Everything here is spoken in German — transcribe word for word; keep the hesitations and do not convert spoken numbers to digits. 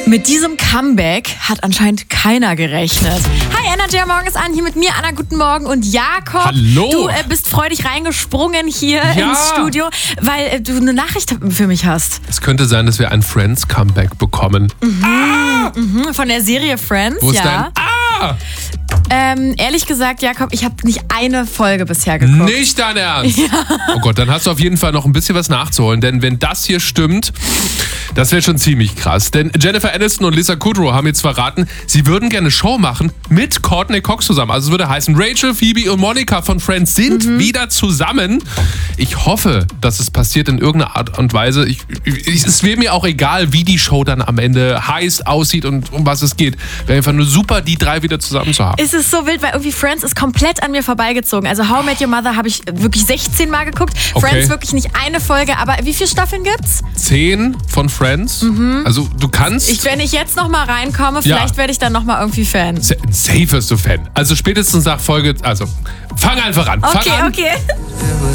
Mit diesem Comeback hat anscheinend keiner gerechnet. Hi, Energy Morgen ist an, hier mit mir, Anna, guten Morgen und Jakob. Hallo. Du äh, bist freudig reingesprungen hier Ja. ins Studio, weil äh, du eine Nachricht für mich hast. Es könnte sein, dass wir ein Friends-Comeback bekommen. Mhm, Ah! mhm, von der Serie Friends, Wo ist ja. dein Ah! Ähm, ehrlich gesagt, Jakob, ich habe nicht eine Folge bisher geguckt. Nicht dein Ernst? Ja. Oh Gott, dann hast du auf jeden Fall noch ein bisschen was nachzuholen, denn wenn das hier stimmt, das wäre schon ziemlich krass. Denn Jennifer Aniston und Lisa Kudrow haben jetzt verraten, sie würden gerne eine Show machen mit Courtney Cox zusammen. Also es würde heißen, Rachel, Phoebe und Monica von Friends sind mhm. wieder zusammen. Ich hoffe, dass es passiert in irgendeiner Art und Weise. Ich, ich, es wäre mir auch egal, wie die Show dann am Ende heiß aussieht und um was es geht. Wäre einfach nur super, die drei wieder zusammen zu haben. Es ist so wild, weil irgendwie Friends ist komplett an mir vorbeigezogen. Also How I Met Your Mother habe ich wirklich sechzehn Mal geguckt. Okay. Friends wirklich nicht eine Folge, aber wie viele Staffeln gibt's? Zehn von Friends. Mhm. Also du kannst... Ich, wenn ich jetzt noch mal reinkomme, vielleicht ja. werde ich dann noch mal irgendwie Fan. Sa- safe wirst du Fan. Also spätestens nach Folge... Also fang einfach an. Okay, fang an. okay.